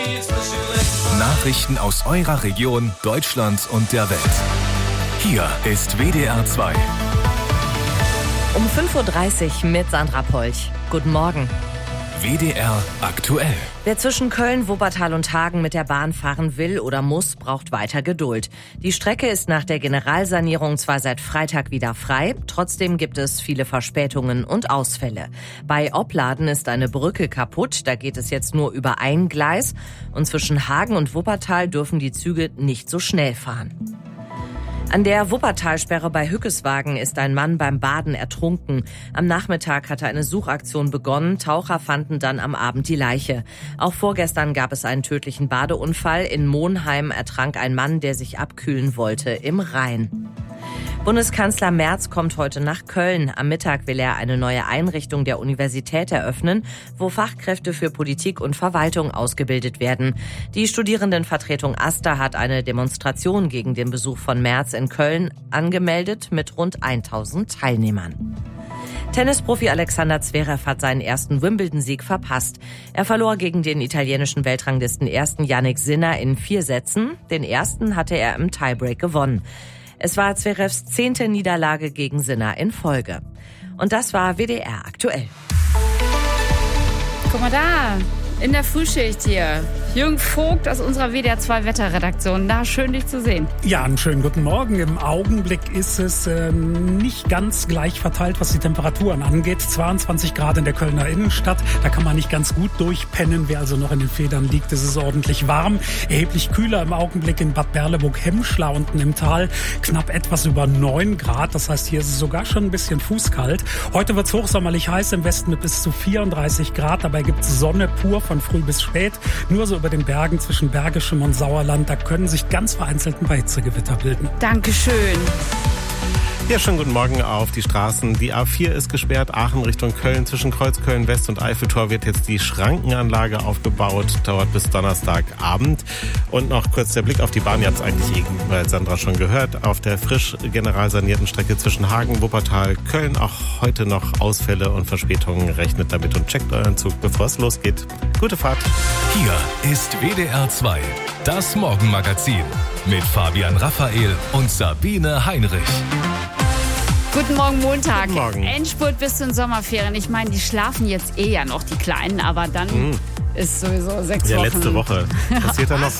Nachrichten aus eurer Region, Deutschland und der Welt. Hier ist WDR 2. Um 5.30 Uhr mit Sandra Polch. Guten Morgen. WDR aktuell. Wer zwischen Köln, Wuppertal und Hagen mit der Bahn fahren will oder muss, braucht weiter Geduld. Die Strecke ist nach der Generalsanierung zwar seit Freitag wieder frei, trotzdem gibt es viele Verspätungen und Ausfälle. Bei Opladen ist eine Brücke kaputt, da geht es jetzt nur über ein Gleis. Und zwischen Hagen und Wuppertal dürfen die Züge nicht so schnell fahren. An der Wuppertalsperre bei Hückeswagen ist ein Mann beim Baden ertrunken. Am Nachmittag hatte eine Suchaktion begonnen. Taucher fanden dann am Abend die Leiche. Auch vorgestern gab es einen tödlichen Badeunfall. In Monheim ertrank ein Mann, der sich abkühlen wollte im Rhein. Bundeskanzler Merz kommt heute nach Köln. Am Mittag will er eine neue Einrichtung der Universität eröffnen, wo Fachkräfte für Politik und Verwaltung ausgebildet werden. Die Studierendenvertretung AStA hat eine Demonstration gegen den Besuch von Merz in Köln angemeldet mit rund 1000 Teilnehmern. Tennisprofi Alexander Zverev hat seinen ersten Wimbledon-Sieg verpasst. Er verlor gegen den italienischen Weltranglisten ersten Yannick Sinner in 4 Sätzen. Den ersten hatte er im Tiebreak gewonnen. Es war Zverevs 10. Niederlage gegen Sinner in Folge. Und das war WDR aktuell. Guck mal da, in der Frühschicht hier. Jürgen Vogt aus unserer WDR 2 Wetterredaktion. Da, schön dich zu sehen. Ja, einen schönen guten Morgen. Im Augenblick ist es nicht ganz gleich verteilt, was die Temperaturen angeht. 22 Grad in der Kölner Innenstadt. Da kann man nicht ganz gut durchpennen. Wer also noch in den Federn liegt, ist es ordentlich warm. Erheblich kühler im Augenblick in Bad Berleburg-Hemmschler unten im Tal. Knapp etwas über 9 Grad. Das heißt, hier ist es sogar schon ein bisschen fußkalt. Heute wird es hochsommerlich heiß im Westen mit bis zu 34 Grad. Dabei gibt es Sonne pur von früh bis spät. Nur so über den Bergen zwischen Bergischem und Sauerland, da können sich ganz vereinzelt ein paar Hitzegewitter bilden. Dankeschön. Ja, schönen guten Morgen auf die Straßen. Die A4 ist gesperrt, Aachen Richtung Köln. Zwischen Kreuzköln West und Eiffeltor wird jetzt die Schrankenanlage aufgebaut. Dauert bis Donnerstagabend. Und noch kurz der Blick auf die Bahn. Ihr habt es eigentlich eben bei Sandra schon gehört. Auf der frisch general sanierten Strecke zwischen Hagen, Wuppertal, Köln auch heute noch Ausfälle und Verspätungen. Rechnet damit und checkt euren Zug, bevor es losgeht. Gute Fahrt. Hier ist WDR 2, das Morgenmagazin mit Fabian Raphael und Sabine Heinrich. Guten Morgen, Montag. Guten Morgen. Endspurt bis zu den Sommerferien. Ich meine, die schlafen jetzt ja noch, die Kleinen, aber dann ist sowieso 6 Wochen. Ja, letzte Woche. Passiert da noch